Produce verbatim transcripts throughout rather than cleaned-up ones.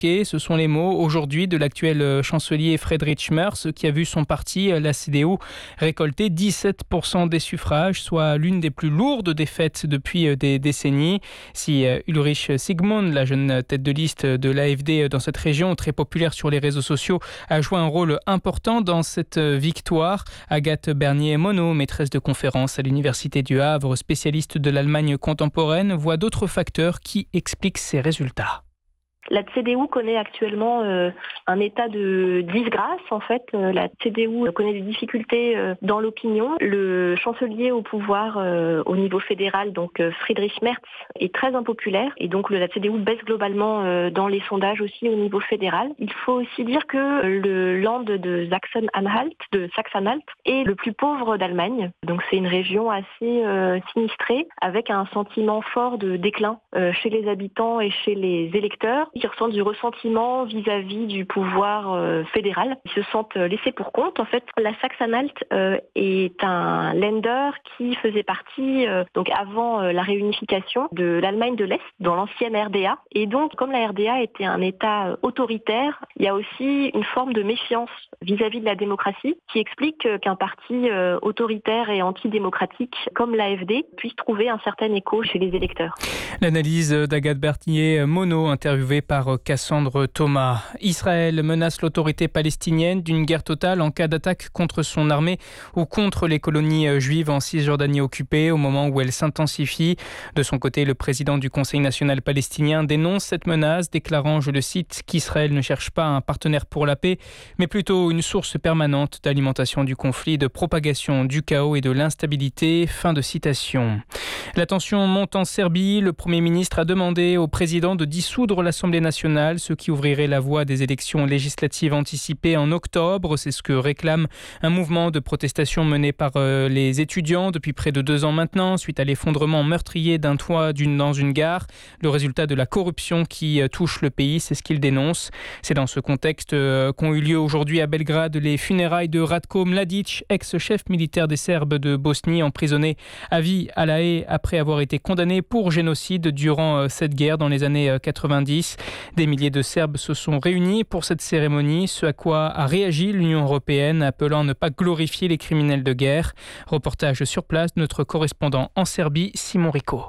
Ce sont les mots aujourd'hui de l'actuel chancelier Friedrich Merz qui a vu son parti, la C D U, récolter dix-sept pour cent des suffrages, soit l'une des plus lourdes défaites depuis des décennies. Si Ulrich Sigmund, la jeune tête de liste de l'A F D dans cette région, très populaire sur les réseaux sociaux, a joué un rôle important dans cette victoire, Agathe Bernier-Monod, maîtresse de conférence à l'Université du Havre, spécialiste de l'Allemagne contemporaine, voit d'autres facteurs qui expliquent ces résultats. La C D U connaît actuellement euh, un état de disgrâce. En fait, euh, la C D U connaît des difficultés euh, dans l'opinion. Le chancelier au pouvoir euh, au niveau fédéral, donc euh, Friedrich Merz, est très impopulaire et donc le, la C D U baisse globalement euh, dans les sondages aussi au niveau fédéral. Il faut aussi dire que le Land de Sachsen-Anhalt, de Saxe-Anhalt, est le plus pauvre d'Allemagne. Donc c'est une région assez euh, sinistrée avec un sentiment fort de déclin euh, chez les habitants et chez les électeurs. Ils ressentent du ressentiment vis-à-vis du pouvoir euh, fédéral. Ils se sentent laissés pour compte. En fait, la Saxe-Anhalt euh, est un Länder qui faisait partie, euh, donc avant euh, la réunification, de l'Allemagne de l'Est, dans l'ancienne R D A. Et donc, comme la R D A était un État euh, autoritaire, il y a aussi une forme de méfiance vis-à-vis de la démocratie qui explique euh, qu'un parti euh, autoritaire et antidémocratique comme l'A F D puisse trouver un certain écho chez les électeurs. L'analyse d'Agathe Bernier-Monod, interviewée par Cassandre Thomas. Israël menace l'autorité palestinienne d'une guerre totale en cas d'attaque contre son armée ou contre les colonies juives en Cisjordanie occupée au moment où elle s'intensifie. De son côté, le président du Conseil national palestinien dénonce cette menace, déclarant, je le cite, qu'Israël ne cherche pas un partenaire pour la paix, mais plutôt une source permanente d'alimentation du conflit, de propagation du chaos et de l'instabilité. Fin de citation. La tension monte en Serbie. Le Premier ministre a demandé au président de dissoudre l'Assemblée nationale, ce qui ouvrirait la voie des élections législatives anticipées en octobre. C'est ce que réclame un mouvement de protestation mené par euh, les étudiants depuis près de deux ans maintenant, suite à l'effondrement meurtrier d'un toit d'une, dans une gare. Le résultat de la corruption qui euh, touche le pays, c'est ce qu'il dénonce. C'est dans ce contexte euh, qu'ont eu lieu aujourd'hui à Belgrade les funérailles de Ratko Mladic, ex-chef militaire des Serbes de Bosnie, emprisonné à vie à La Haye après avoir été condamné pour génocide durant euh, cette guerre dans les années euh, quatre-vingt-dix. Des milliers de Serbes se sont réunis pour cette cérémonie, ce à quoi a réagi l'Union européenne, appelant à ne pas glorifier les criminels de guerre. Reportage sur place de notre correspondant en Serbie, Simon Rico.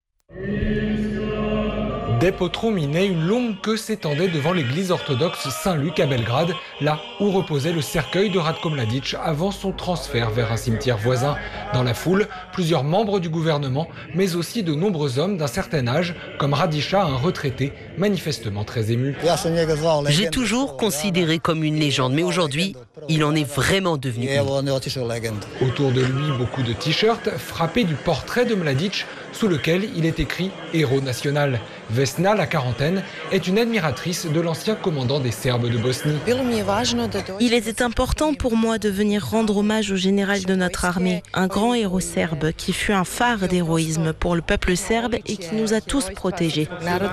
Des poteaux minés, une longue queue s'étendait devant l'église orthodoxe Saint-Luc à Belgrade, là où reposait le cercueil de Ratko Mladic avant son transfert vers un cimetière voisin. Dans la foule, plusieurs membres du gouvernement, mais aussi de nombreux hommes d'un certain âge, comme Radiša, un retraité, manifestement très ému. J'ai toujours considéré comme une légende, mais aujourd'hui, il en est vraiment devenu une. Autour de lui, beaucoup de t-shirts frappés du portrait de Mladic, sous lequel il est écrit « Héros national ». Vesna, la quarantaine, est une admiratrice de l'ancien commandant des Serbes de Bosnie. Il était important pour moi de venir rendre hommage au général de notre armée, un grand héros serbe qui fut un phare d'héroïsme pour le peuple serbe et qui nous a tous protégés.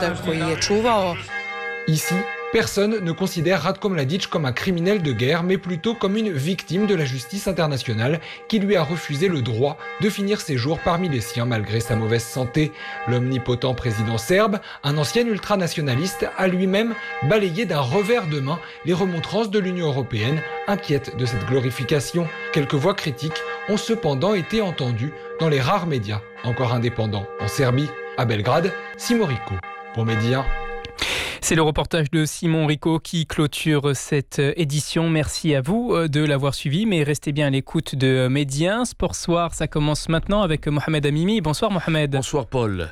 Ici, personne ne considère Ratko Mladic comme un criminel de guerre, mais plutôt comme une victime de la justice internationale qui lui a refusé le droit de finir ses jours parmi les siens malgré sa mauvaise santé. L'omnipotent président serbe, un ancien ultranationaliste, a lui-même balayé d'un revers de main les remontrances de l'Union européenne, inquiète de cette glorification. Quelques voix critiques ont cependant été entendues dans les rares médias encore indépendants en Serbie. À Belgrade, Simon Rico pour Média. C'est le reportage de Simon Rico qui clôture cette édition. Merci à vous de l'avoir suivi, mais restez bien à l'écoute de Média. Sport Soir, ça commence maintenant avec Mohamed Amimi. Bonsoir Mohamed. Bonsoir Paul.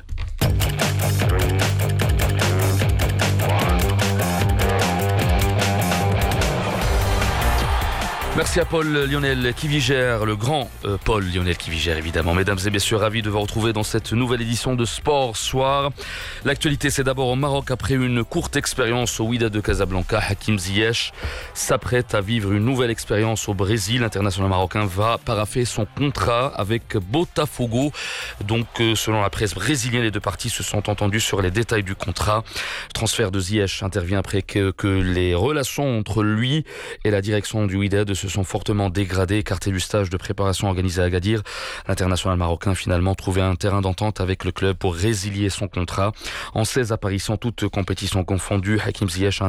Merci à Paul Lionel Kivigère, le grand euh, Paul Lionel Kivigère évidemment. Mesdames et messieurs, ravi de vous retrouver dans cette nouvelle édition de Sport Soir. L'actualité, c'est d'abord au Maroc. Après une courte expérience au Wydad de Casablanca, Hakim Ziyech s'apprête à vivre une nouvelle expérience au Brésil. L'international marocain va paraffer son contrat avec Botafogo. Donc, euh, selon la presse brésilienne, les deux parties se sont entendues sur les détails du contrat. Le transfert de Ziyech intervient après que, que les relations entre lui et la direction du Wydad se sont fortement dégradées, écarté du stage de préparation organisé à Agadir. L'international marocain a finalement trouvé un terrain d'entente avec le club pour résilier son contrat. En seize apparitions, toutes compétitions confondues, Hakim Ziyech a